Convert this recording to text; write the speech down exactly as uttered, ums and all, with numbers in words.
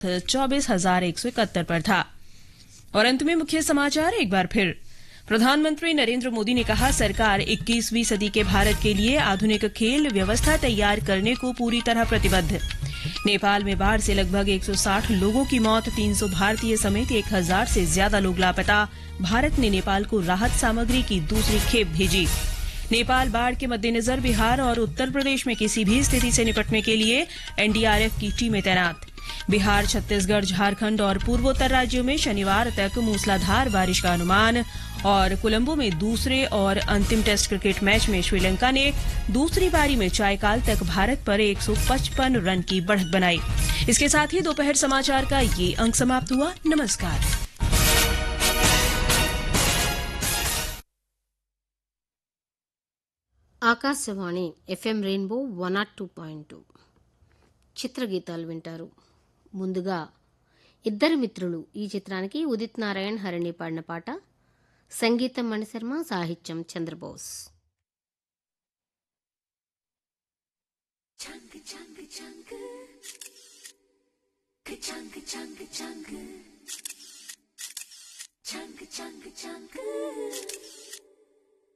चौबीस हजार एक सौ इकहत्तर पर था। और अंत में मुख्य समाचार एक बार फिर। प्रधानमंत्री नरेंद्र मोदी ने कहा, सरकार इक्कीसवीं सदी के भारत के लिए आधुनिक खेल व्यवस्था तैयार करने को पूरी तरह प्रतिबद्ध। नेपाल में बाढ़ से लगभग एक सौ साठ लोगों की मौत, तीन सौ भारतीय समेत एक हजार से ज्यादा लोग लापता। भारत ने नेपाल को राहत सामग्री की दूसरी खेप भेजी। नेपाल बाढ़ के मद्देनजर बिहार और उत्तर प्रदेश में किसी भी स्थिति से निपटने के लिए एनडीआरएफ की टीमें तैनात। बिहार, छत्तीसगढ़, झारखंड और पूर्वोत्तर राज्यों में शनिवार तक मूसलाधार बारिश का अनुमान। और कोलंबो में दूसरे और अंतिम टेस्ट क्रिकेट मैच में श्रीलंका ने दूसरी पारी में चायकाल तक भारत पर एक सौ पचपन रन की बढ़त बनाई। इसके साथ ही दोपहर समाचार का ये अंक समाप्त हुआ। नमस्कार। Akashvani FM rainbow one not two point two చిత్రగీతాలు వింటారు. ముందుగా ఇద్దరు మిత్రులు ఈ చిత్రానికి ఉదిత్ నారాయణ్ హరిణి పాడిన పాట. సంగీతం మణిశర్మ, సాహిత్యం Chandrabose. chang chang chang chang chang chang